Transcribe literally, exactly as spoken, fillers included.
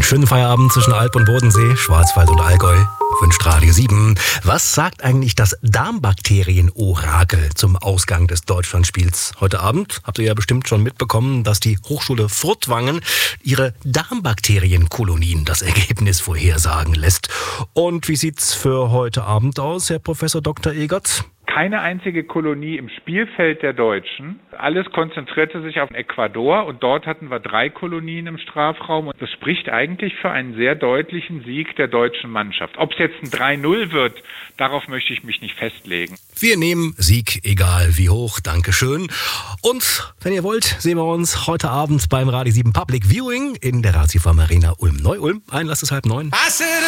schönen Feierabend zwischen Alp und Bodensee, Schwarzwald und Allgäu wünscht Radio sieben. Was sagt eigentlich das Darmbakterien-Orakel zum Ausgang des Deutschlandspiels heute Abend? Habt ihr ja bestimmt schon mitbekommen, dass die Hochschule Furtwangen ihre Darmbakterienkolonien das Ergebnis vorhersagen lässt. Und wie sieht's für heute Abend aus, Herr Professor Doktor Egert? Keine einzige Kolonie im Spielfeld der Deutschen. Alles konzentrierte sich auf Ecuador und dort hatten wir drei Kolonien im Strafraum. Und das spricht eigentlich für einen sehr deutlichen Sieg der deutschen Mannschaft. Ob es jetzt ein drei null wird, darauf möchte ich mich nicht festlegen. Wir nehmen Sieg, egal wie hoch. Dankeschön. Und wenn ihr wollt, sehen wir uns heute Abend beim Radio sieben Public Viewing in der Ratiofarm Arena Ulm-Neu-Ulm. Einlass ist halb neun.